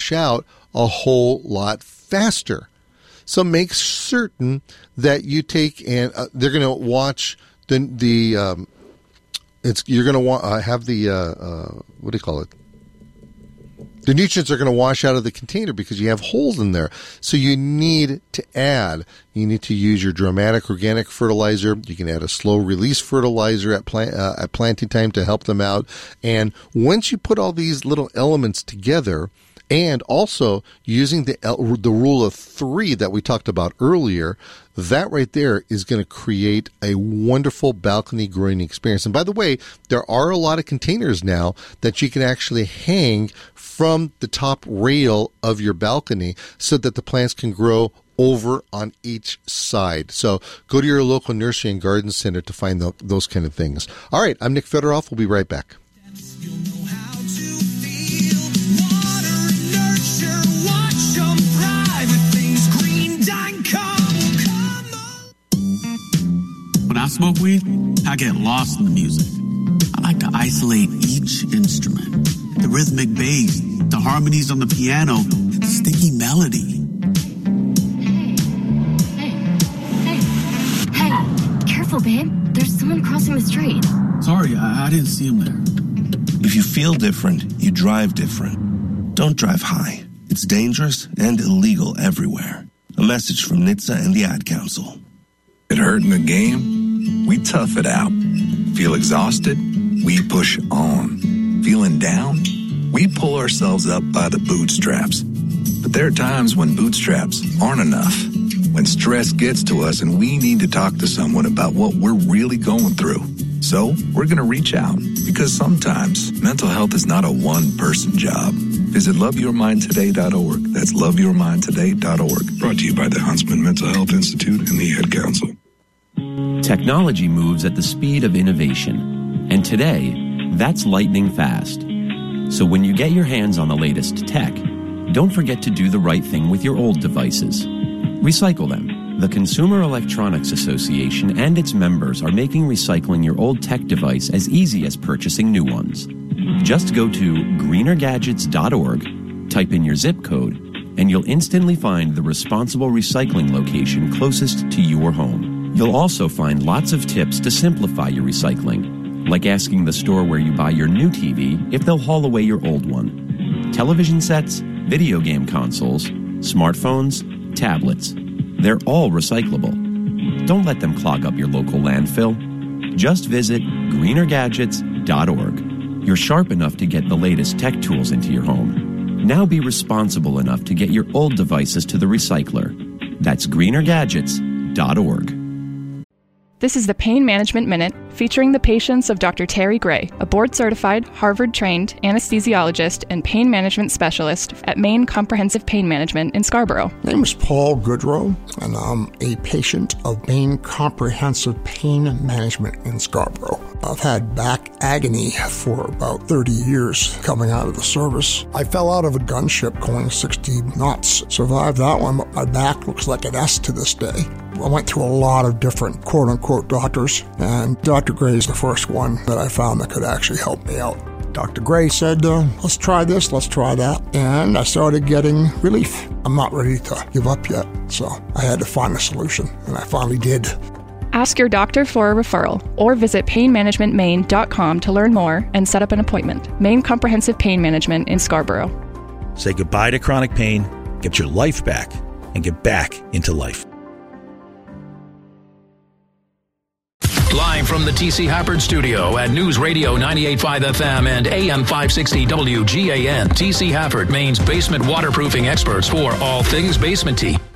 wash out a whole lot faster. So make certain that you take, and they're going to watch you're going to have the, what do you call it? The nutrients are going to wash out of the container because you have holes in there. So you need to need to use your Dramatic Organic fertilizer. You can add a slow release fertilizer at planting time to help them out. And once you put all these little elements together, and also using the rule of 3 that we talked about earlier, that right there is going to create a wonderful balcony growing experience. And by the way, there are a lot of containers now that you can actually hang from the top rail of your balcony so that the plants can grow over on each side. So go to your local nursery and garden center to find those kind of things. All right, I'm Nick Federoff. We'll be right back. When I smoke weed, I get lost in the music. I like to isolate each instrument. The rhythmic bass, the harmonies on the piano, the sticky melody. Hey, careful, babe. There's someone crossing the street. Sorry, I didn't see him there. If you feel different, you drive different. Don't drive high. It's dangerous and illegal everywhere. A message from NHTSA and the Ad Council. It hurt in the game? We tough it out. Feel exhausted? We push on. Feeling down? We pull ourselves up by the bootstraps. But there are times when bootstraps aren't enough. When stress gets to us and we need to talk to someone about what we're really going through. So we're going to reach out because sometimes mental health is not a one-person job. Visit loveyourmindtoday.org. That's loveyourmindtoday.org. Brought to you by the Huntsman Mental Health Institute and the Ad Council. Technology moves at the speed of innovation, and today, that's lightning fast. So when you get your hands on the latest tech, don't forget to do the right thing with your old devices. Recycle them. The Consumer Electronics Association and its members are making recycling your old tech device as easy as purchasing new ones. Just go to greenergadgets.org, type in your zip code, and you'll instantly find the responsible recycling location closest to your home. You'll also find lots of tips to simplify your recycling, like asking the store where you buy your new TV if they'll haul away your old one. Television sets, video game consoles, smartphones, tablets, they're all recyclable. Don't let them clog up your local landfill. Just visit greenergadgets.org. You're sharp enough to get the latest tech tools into your home. Now be responsible enough to get your old devices to the recycler. That's greenergadgets.org. This is the Pain Management Minute, featuring the patients of Dr. Terry Gray, a board-certified, Harvard-trained anesthesiologist and pain management specialist at Maine Comprehensive Pain Management in Scarborough. My name is Paul Goodrow, and I'm a patient of Maine Comprehensive Pain Management in Scarborough. I've had back agony for about 30 years coming out of the service. I fell out of a gunship going 60 knots. Survived that one, but my back looks like an S to this day. I went through a lot of different quote-unquote doctors, and Dr. Gray is the first one that I found that could actually help me out. Dr. Gray said, let's try this, let's try that, and I started getting relief. I'm not ready to give up yet, so I had to find a solution, and I finally did. Ask your doctor for a referral or visit painmanagementmaine.com to learn more and set up an appointment. Maine Comprehensive Pain Management in Scarborough. Say goodbye to chronic pain, get your life back, and get back into life. Live from the T.C. Hafford Studio at News Radio 98.5 FM and AM 560 WGAN, T.C. Hafford, Maine's basement waterproofing experts for all things basement-y.